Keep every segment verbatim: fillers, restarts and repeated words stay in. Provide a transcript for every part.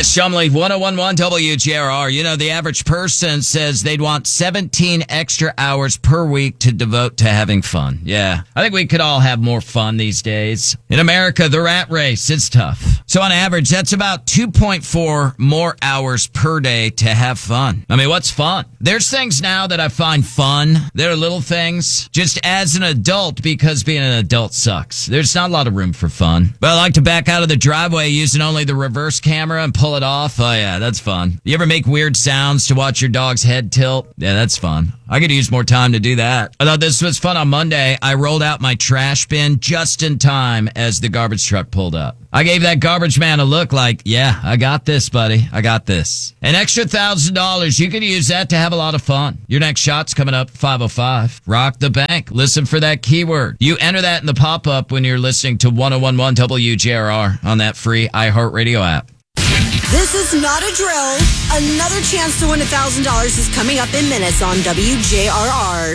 Hi, Shumley, one oh one point one W J R R. You know, the average person says they'd want seventeen extra hours per week to devote to having fun. Yeah, I think we could all have more fun these days. In America, the rat race is tough. So on average, that's about two point four more hours per day to have fun. I mean, what's fun? There's things now that I find fun. There are little things just as an adult, because being an adult sucks. There's not a lot of room for fun. But I like to back out of the driveway using only the reverse camera and pull it off. Oh yeah, that's fun. You ever make weird sounds to watch your dog's head tilt? Yeah, that's fun. I could use more time to do that. I thought this was fun on Monday. I rolled out my trash bin just in time as the garbage truck pulled up. I gave that garbage man a look like, yeah, I got this, buddy. I got this. An extra one thousand dollars, you could use that to have a lot of fun. Your next shot's coming up five oh five. Rock the bank. Listen for that keyword. You enter that in the pop-up when you're listening to one oh one point one W J R R on that free iHeartRadio app. This is not a drill. Another chance to win one thousand dollars is coming up in minutes on W J R R.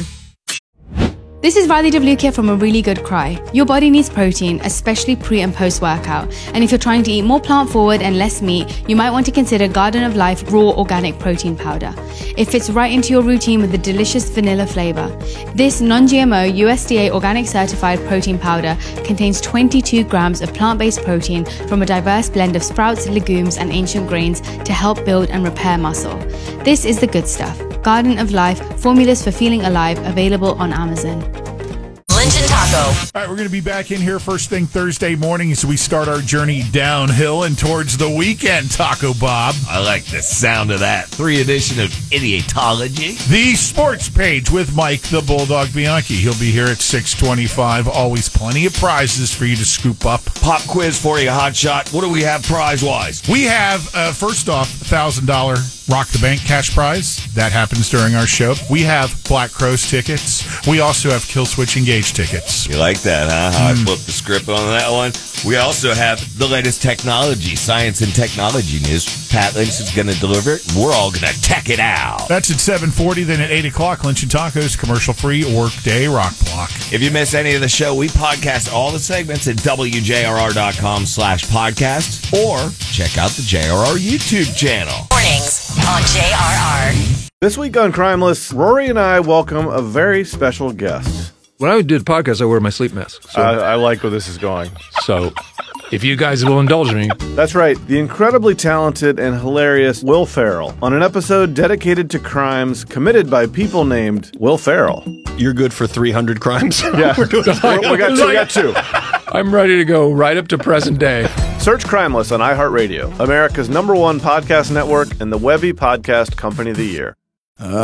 This is Riley DeVluke from A Really Good Cry. Your body needs protein, especially pre and post workout. And if you're trying to eat more plant forward and less meat, you might want to consider Garden of Life Raw Organic Protein Powder. It fits right into your routine with a delicious vanilla flavor. This non-G M O U S D A organic certified protein powder contains twenty-two grams of plant-based protein from a diverse blend of sprouts, legumes, and ancient grains to help build and repair muscle. This is the good stuff. Garden of Life, formulas for feeling alive, available on Amazon. Lynch and Taco. All right, we're going to be back in here first thing Thursday morning as we start our journey downhill and towards the weekend, Taco Bob. I like the sound of that. Three edition of Idiotology. The sports page with Mike the Bulldog Bianchi. He'll be here at six twenty-five. Always plenty of prizes for you to scoop up. Pop quiz for you, Hotshot. What do we have prize-wise? We have, uh, first off, one thousand dollars Rock the Bank cash prize. That happens during our show. We have Black Crowes tickets. We also have Kill Switch Engage tickets. You like that, huh? How mm. I flipped the script on that one. We also have the latest technology, science and technology news. Pat Lynch is going to deliver it. We're all going to tech it out. That's at seven forty. Then at eight o'clock, Lynch and Tacos, commercial-free Workday Rock Block. If you miss any of the show, we podcast all the segments at W J R R dot com slash podcast or check out the J R R YouTube channel. Mornings on J R R. This week on Crimeless, Rory and I welcome a very special guest. When I do the podcast, I wear my sleep mask. So, I, I like where this is going. So, if you guys will indulge me. That's right. The incredibly talented and hilarious Will Ferrell on an episode dedicated to crimes committed by people named Will Ferrell. You're good for three hundred crimes? Yeah. We're doing we, we, got two, we got two. I'm ready to go right up to present day. Search Crimeless on iHeartRadio, America's number one podcast network and the Webby Podcast Company of the Year.